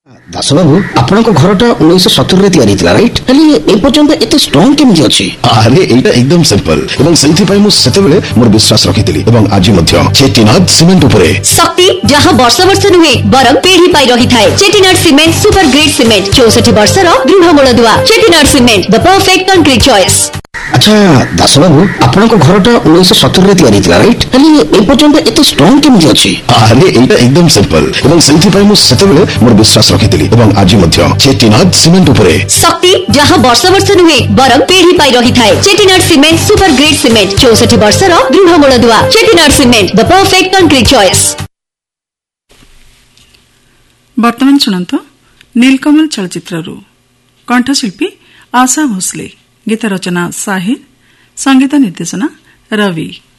दासबाबू आपण घरटा 1970 तैयारी राइट एपर्यंत एत स्ट्रंग केमती अच्छी अरे एटा एकदम सिंपल एवं सेंथि पय मु सेतेबेले मोर विश्वास रखितिली एवं आज मध्य चेटीनाथ सीमेंट उपरे शक्ति जहां वर्ष वर्ष नुहे बरम पीढ़ी पाई रही थाए। चेटीनाथ सीमेंट सुपर ग्रेड सीमेंट 64 वर्ष दृढ़ मूलदुआ। चेटीनाथ cement the perfect concrete choice. अच्छा दासबाबू आपण घरटा 1970 तैयारी राइट एपर्यंत एत स्ट्रंग केमती अच्छी अरे एटा एकदम सिंपल एवं सेंथि पय मु सेतेबेले मोर विश्वास रखितिली एवं आज मध्य चेटीनाथ सीमेंट उपरे शक्ति जहां वर्ष वर्ष नुहे बरम पीढ़ी पाई रही थाए। चेटीनाथ सीमेंट सुपर ग्रेड सीमेंट 64 वर्ष दृढ़ मूलदुआ। चेटीनाथ cement the perfect concrete choice. वर्तमान शुणु नीलकमल चलचित्रु कंठशिल्पी आशा भोसले, गीत रचना साहिर, संगीत निर्देशना रवि।